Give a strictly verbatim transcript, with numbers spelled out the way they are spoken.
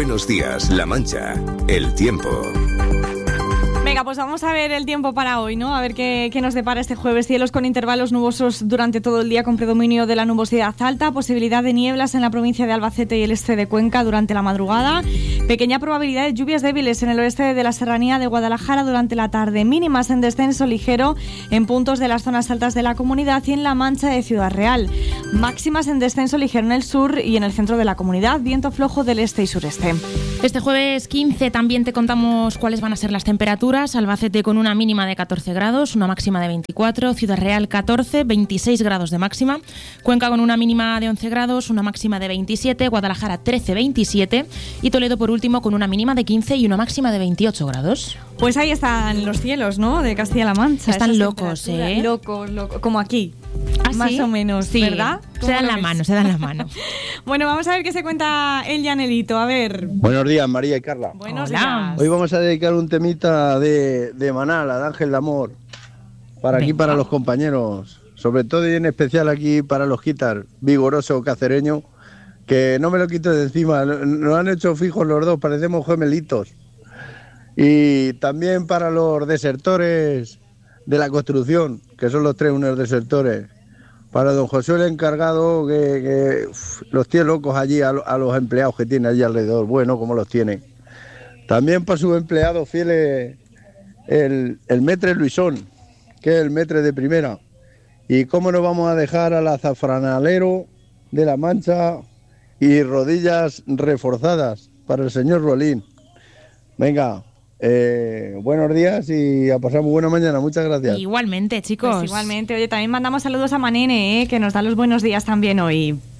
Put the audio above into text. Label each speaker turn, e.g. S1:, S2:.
S1: Buenos días, La Mancha. El tiempo.
S2: Venga, pues vamos a ver el tiempo para hoy, ¿no? A ver qué, qué nos depara este jueves. Cielos con intervalos nubosos durante todo el día, con predominio de la nubosidad alta, posibilidad de nieblas en la provincia de Albacete y el este de Cuenca durante la madrugada, pequeña probabilidad de lluvias débiles en el oeste de la serranía de Guadalajara durante la tarde, mínimas en descenso ligero en puntos de las zonas altas de la comunidad y en la Mancha de Ciudad Real, máximas en descenso ligero en el sur y en el centro de la comunidad, viento flojo del este y sureste.
S3: Este jueves quince también te contamos cuáles van a ser las temperaturas. Albacete con una mínima de catorce grados, una máxima de veinticuatro, Ciudad Real catorce, veintiséis grados de máxima, Cuenca con una mínima de once grados, una máxima de veintisiete, Guadalajara trece, veintisiete y Toledo por último con una mínima de quince y una máxima de veintiocho grados.
S2: Pues ahí están los cielos, ¿no? De Castilla-La Mancha.
S3: Están locos, ¿eh?
S2: Locos, locos, como aquí.
S3: ¿Ah,
S2: más
S3: sí?
S2: o menos,
S3: sí,
S2: ¿verdad?
S3: Se dan la
S2: ves?
S3: mano, se dan la mano.
S2: Bueno, vamos a ver qué se cuenta el Llanelito, a ver.
S4: Buenos días, María y Carla.
S2: Buenos
S3: Hola.
S2: días.
S4: Hoy vamos a dedicar un temita de, de Manala, de Ángel de Amor, para aquí,
S3: Venga.
S4: para los compañeros, sobre todo y en especial aquí para los guitar, vigoroso cacereño, que no me lo quito de encima, nos han hecho fijos los dos, parecemos gemelitos. Y también para los desertores de la construcción, que son los tres unos desertores. Para don José el encargado, que, que uf, los tiene locos allí a, a los empleados que tiene allí alrededor, bueno, como los tiene. También para sus empleados fieles, el, el metre Luisón, que es el metre de primera. Y cómo no vamos a dejar al azafranalero de La Mancha y rodillas reforzadas para el señor Rolín. Venga. Eh, buenos días y a pasar muy buena mañana, muchas gracias.
S3: Igualmente, chicos.
S2: Pues igualmente, oye, también mandamos saludos a Manene, ¿eh? Que nos da los buenos días también hoy.